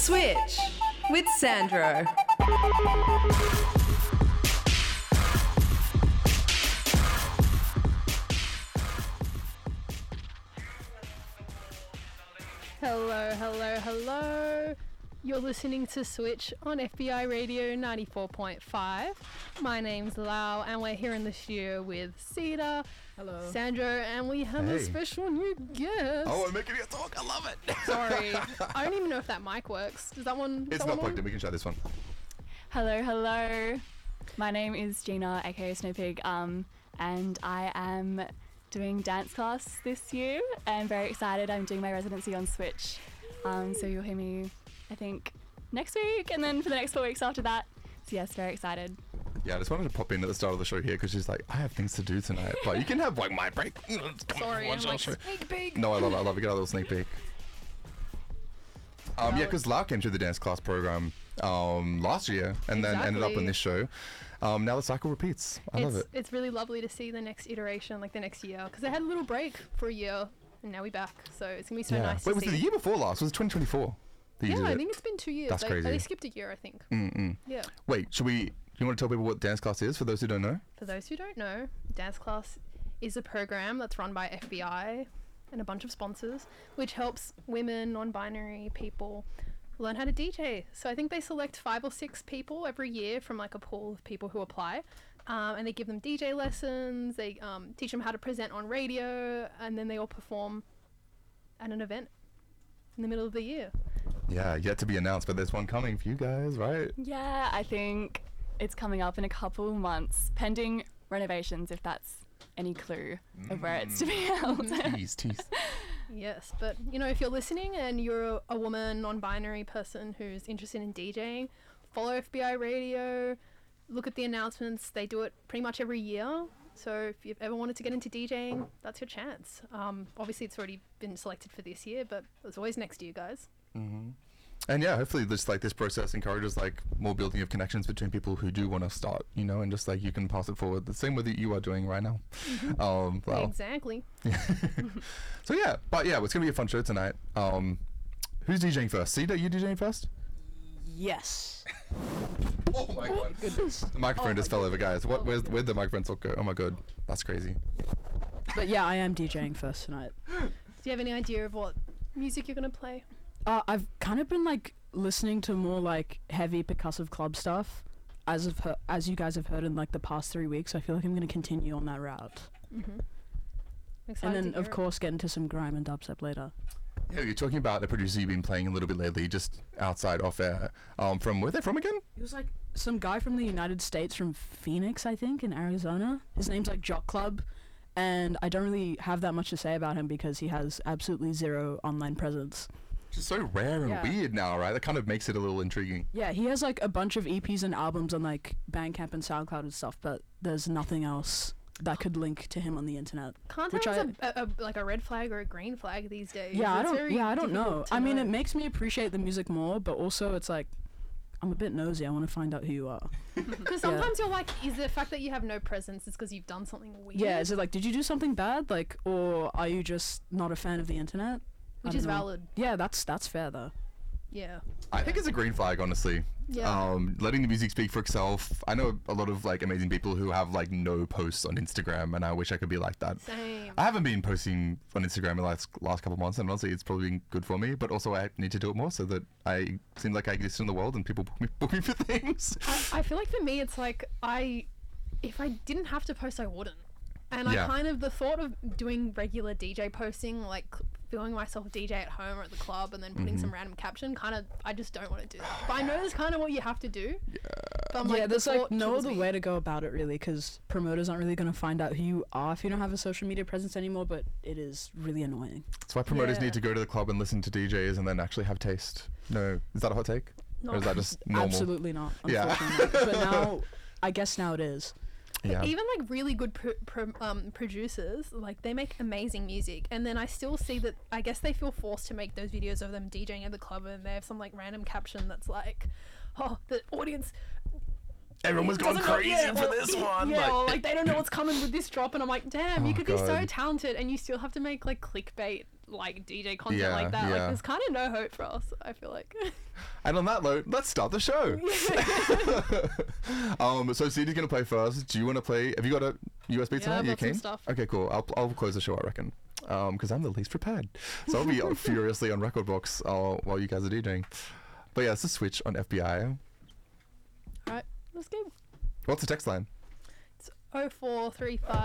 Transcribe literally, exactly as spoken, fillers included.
Switch with Sandro. Hello, hello, hello. You're listening to Switch on F B I Radio ninety-four point five. My name's Lau, and we're here in the studio with Cedar, Hello. Sandro, and we have a Hey. special new guest. Oh, I'm making it talk. I love it. Sorry, I don't even know if that mic works. Does that one? It's that not one plugged in. on? We can try this one. Hello, hello. My name is Gina, aka Snowpig, um, and I am doing dance class this year. I'm very excited. I'm doing my residency on Switch, um, so you'll hear me, I think, next week, and then for the next four weeks after that. So yes, very excited. Yeah, I just wanted to pop in at the start of the show here because she's like, I have things to do tonight, but you can have like my break. Sorry, Watch I'm our like, show. sneak peek. No, I love it. I love it. Get a little sneak peek. Um, yeah, because Lau came to the dance class program um, last year and then ended up on Exactly. this show. Um, now the cycle repeats. I love it's, it. It's really lovely to see the next iteration, like the next year, because they had a little break for a year, and now we're back. So it's gonna be so yeah. nice Wait, to was see. it the year before last? Was it twenty twenty-four? that you Yeah, did I it? think it's been two years. That's they, crazy. They skipped a year, I think. Mm-mm. Yeah. Wait, should we? Do you want to tell people what dance class is for those who don't know? For those who don't know, Dance Class is a program that's run by F B I and a bunch of sponsors, which helps women, non-binary people learn how to D J. So I think they select five or six people every year from like a pool of people who apply, um, and they give them D J lessons. They um, teach them how to present on radio, and then they all perform at an event in the middle of the year. Yeah, yet to be announced, but there's one coming for you guys, right? Yeah, I think it's coming up in a couple months, pending renovations, if that's any clue of where it's to be held. Tease, tease. Yes, but you know, if you're listening and you're a, a woman, non-binary person who's interested in DJing, follow F B I Radio, look at the announcements. They do it pretty much every year. So if you've ever wanted to get into DJing, that's your chance. Um, obviously, it's already been selected for this year, but there's always next year, guys. Mm-hmm. And yeah, hopefully this like this process encourages like more building of connections between people who do want to start, you know, and just like you can pass it forward the same way that you are doing right now. Um, well, Exactly. so yeah, but yeah, it's gonna be a fun show tonight. Um, who's DJing first? Cedar, you DJing first? Yes. Oh my god, Goodness. the microphone Oh just my fell over, guys. What? Where's where'd the microphone still go? Oh my god, that's crazy. But yeah, I am DJing first tonight. Do you have any idea of what music you're going to play? Uh, I've kind of been like listening to more like heavy percussive club stuff, as of he- as you guys have heard in like the past three weeks. I feel like I'm gonna continue on that route, Mm-hmm. and then of course get into some grime and dubstep later. Yeah, you're talking about a producer you've been playing a little bit lately, just outside off air. Um, from where they're from again? He was like some guy from the United States, from Phoenix, I think, in Arizona. His name's like Jock Club, and I don't really have that much to say about him because he has absolutely zero online presence. Just so rare and Yeah. weird now, right? That kind of makes it a little intriguing. Yeah, he has like a bunch of E Ps and albums on like Bandcamp and SoundCloud and stuff, but there's nothing else that could link to him on the internet. Can't which tell it's a, a, a, like a red flag or a green flag these days. Yeah, I It's don't. very Yeah, I don't know. difficult to I mean, know. it makes me appreciate the music more, but also it's like I'm a bit nosy. I want to find out who you are. Because sometimes you're like, is the fact that you have no presence is because you've done something weird? Yeah, is it like, did you do something bad, like, or are you just not a fan of the internet? I Which don't is know. valid. Yeah, that's that's fair though. Yeah. I think it's a green flag, honestly. Yeah. Um, letting the music speak for itself. I know a lot of like amazing people who have like no posts on Instagram, and I wish I could be like that. Same. I haven't been posting on Instagram in the last last couple of months, and honestly, it's probably been good for me. But also, I need to do it more so that I seem like I exist in the world and people book me, book me for things. I, I feel like for me, it's like I, if I didn't have to post, I wouldn't. And Yeah. I kind of, the thought of doing regular D J posting, like filming myself D J at home or at the club and then putting Mm-hmm. some random caption, kind of, I just don't want to do that. But I know that's kind of what you have to do. Yeah. But I'm yeah, like, the there's like thought no kills other me. way to go about it really, because promoters aren't really going to find out who you are if you don't have a social media presence anymore. But it is really annoying. That's why promoters Yeah. need to go to the club and listen to D Js and then actually have taste. No, is that a hot take? No. Or is that just normal? Absolutely not. Yeah. Unfortunately, but now, I guess now it is. Yeah. Even like really good pro- pro- um, producers, like they make amazing music, and then I still see that I guess they feel forced to make those videos of them DJing at the club, and they have some like random caption that's like, "Oh, the audience." Everyone was going doesn't know- crazy yeah, for or- this one. Yeah, like- or like they don't know what's coming with this drop, and I'm like, damn, you Oh, could be so God. talented, and you still have to make like clickbait like D J content Yeah, like that. yeah. Like there's kind of no hope for us, I feel like. And on that note, let's start the show. um, so C D's gonna play first. Do you want to play? Have you got a U S B Yeah, tonight? I've You got some keen? stuff. Okay, cool. I'll I'll close the show, I reckon, because I'm the least prepared. So I'll be uh, furiously on record box uh, while you guys are DJing. But yeah, it's a Switch on F B I. Alright, let's go. What's the text line? It's oh four three five